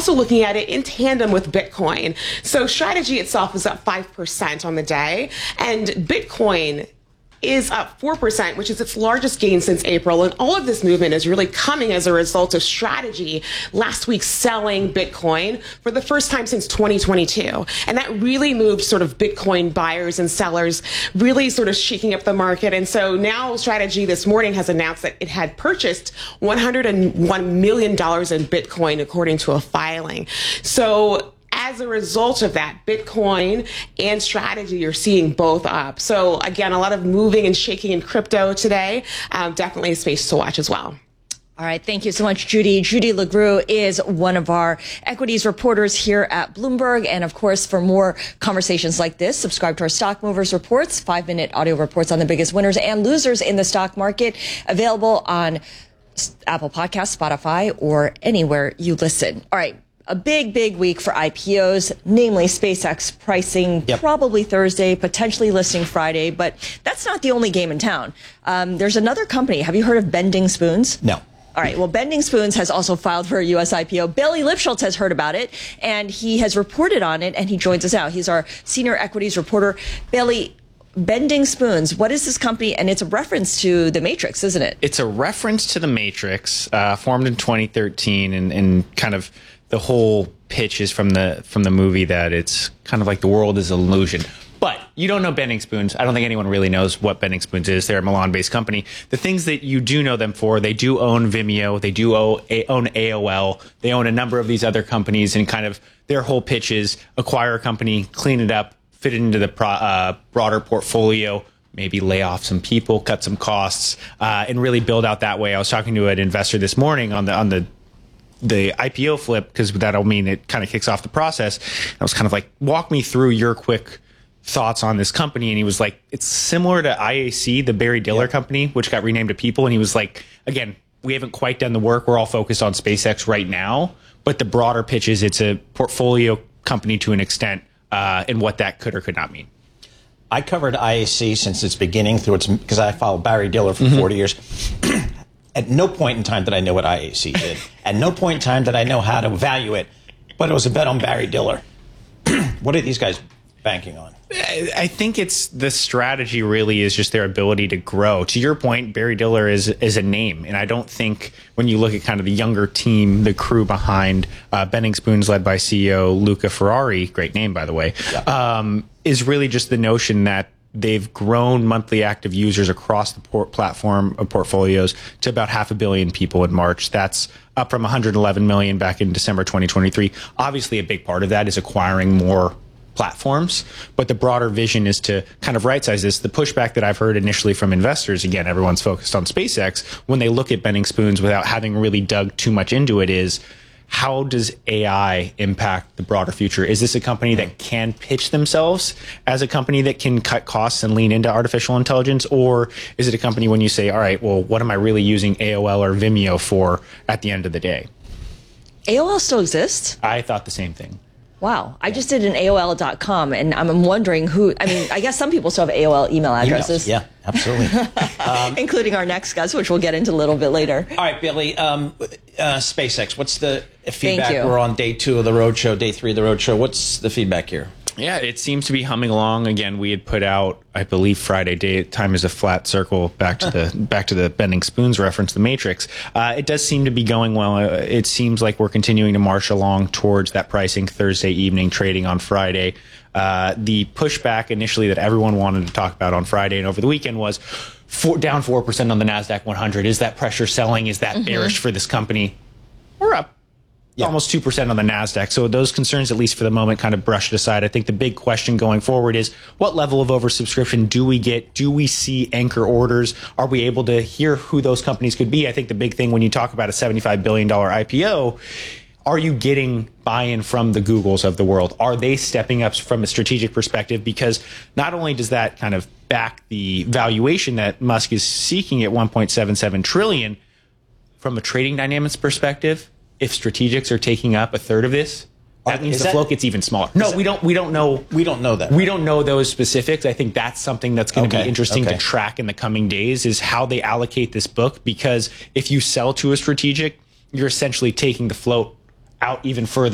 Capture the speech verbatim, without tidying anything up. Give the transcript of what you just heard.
also looking at it in tandem with Bitcoin. So Strategy itself is up five percent on the day, and Bitcoin is up four percent, which is its largest gain since April. And all of this movement is really coming as a result of Strategy last week selling Bitcoin for the first time since twenty twenty-two. And that really moved sort of Bitcoin buyers and sellers, really sort of shaking up the market. And so now Strategy this morning has announced that it had purchased one hundred one million dollars in Bitcoin, according to a filing. So as a result of that, Bitcoin and Strategy are seeing both up. So again, a lot of moving and shaking in crypto today. Um, definitely a space to watch as well. All right. Thank you so much, Judy. Judy LeGroux is one of our equities reporters here at Bloomberg. And of course, for more conversations like this, subscribe to our Stock Movers reports, five minute audio reports on the biggest winners and losers in the stock market, available on Apple Podcasts, Spotify, or anywhere you listen. All right. A big, big week for I P Os, namely SpaceX pricing yep. probably Thursday, potentially listing Friday. But that's not the only game in town. Um, there's another company. Have you heard of Bending Spoons? No. All right. Well, Bending Spoons has also filed for a U S I P O. Bailey Lipschultz has heard about it, and he has reported on it, and he joins us now. He's our senior equities reporter. Bailey, Bending Spoons, what is this company? And it's a reference to The Matrix, isn't it? It's a reference to The Matrix, uh, formed in twenty thirteen, and, and kind of the whole pitch is from the from the movie that it's kind of like the world is an illusion. But you don't know Bending Spoons. I don't think anyone really knows what Bending Spoons is. They're a Milan-based company. The things that you do know them for, they do own Vimeo. They do own A O L. They own a number of these other companies, and kind of their whole pitch is acquire a company, clean it up, fit it into the pro, uh, broader portfolio, maybe lay off some people, cut some costs, uh, and really build out that way. I was talking to an investor this morning on the on the the I P O flip, because that'll mean it kind of kicks off the process. I was kind of like, walk me through your quick thoughts on this company. And he was like, it's similar to I A C, the Barry Diller yeah. company, which got renamed to People. And he was like, again, we haven't quite done the work. We're all focused on SpaceX right now. But the broader pitch is it's a portfolio company to an extent, uh, and what that could or could not mean. I covered I A C since its beginning through its, because I followed Barry Diller for mm-hmm. forty years. At no point in time did I know what I A C did. At no point in time did I know how to value it. But it was a bet on Barry Diller. What are these guys banking on? I think it's the strategy really is just their ability to grow. To your point, Barry Diller is is a name. And I don't think when you look at kind of the younger team, the crew behind uh, Bending Spoons, led by C E O Luca Ferrari, great name, by the way, yeah. um, is really just the notion that they've grown monthly active users across the port platform of portfolios to about half a billion people in March. That's up from one hundred eleven million back in December twenty twenty-three. Obviously, a big part of that is acquiring more platforms, but the broader vision is to kind of right-size this. The pushback that I've heard initially from investors, again, everyone's focused on SpaceX, when they look at Bending Spoons without having really dug too much into it, is how does A I impact the broader future? Is this a company that can pitch themselves as a company that can cut costs and lean into artificial intelligence? Or is it a company when you say, all right, well, what am I really using A O L or Vimeo for at the end of the day? A O L still exists? I thought the same thing. Wow. I just did an A O L dot com, and I'm wondering who, I mean, I guess some people still have A O L email addresses. Emails. Yeah, absolutely. um, Including our next guest, which we'll get into a little bit later. All right, Billy, um, uh, SpaceX, what's the feedback? We're on day two of the roadshow, day three of the roadshow. What's the feedback here? Yeah, it seems to be humming along. Again, we had put out, I believe, Friday. Day time is a flat circle. Back to the back to the Bending Spoons reference, The Matrix. Uh, it does seem to be going well. Uh, it seems like we're continuing to march along towards that pricing Thursday evening, trading on Friday. Uh, the pushback initially that everyone wanted to talk about on Friday and over the weekend was four, down four percent on the NASDAQ one hundred. Is that pressure selling? Is that mm-hmm. bearish for this company? We're up. Yeah. Almost two percent on the NASDAQ. So those concerns, at least for the moment, kind of brushed aside. I think the big question going forward is what level of oversubscription do we get? Do we see anchor orders? Are we able to hear who those companies could be? I think the big thing when you talk about a seventy-five billion dollars I P O, are you getting buy-in from the Googles of the world? Are they stepping up from a strategic perspective? Because not only does that kind of back the valuation that Musk is seeking at one point seven seven trillion dollars, from a trading dynamics perspective, if strategics are taking up a third of this, that means the float gets even smaller. No, we don't. We don't know. We don't know that. We don't know those specifics. I think that's something that's going to okay. be interesting okay. to track in the coming days. Is how they allocate this book. Because if you sell to a strategic, you're essentially taking the float out even further.